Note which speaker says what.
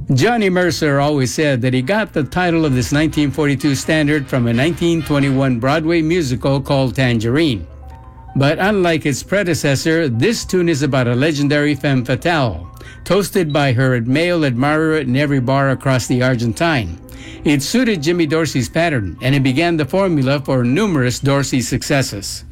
Speaker 1: Johnny Mercer always said that he got the title of this 1942 standard from a 1921 Broadway musical called Tangerine. But unlike its predecessor, this tune is about a legendary femme fatale, toasted by her male admirer in every bar across the Argentine. It suited Jimmy Dorsey's pattern, and it began the formula for numerous Dorsey successes.